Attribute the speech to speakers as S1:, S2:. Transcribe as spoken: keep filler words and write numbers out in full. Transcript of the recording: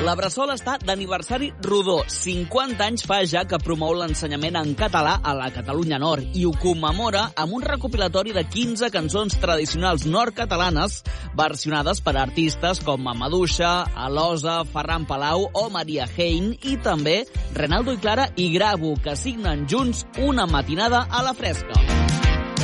S1: La Bressol està d'aniversari rodó. cinquanta anys fa ja que promou l'ensenyament en català a la Catalunya Nord i ho commemora amb un recopilatori de quinze cançons tradicionals nord-catalanes versionades per artistes com Maduixa, Alosa, Ferran Palau o Maria Hein i també Renaldo i Clara i Gravo, que signen junts Una matinada a la fresca.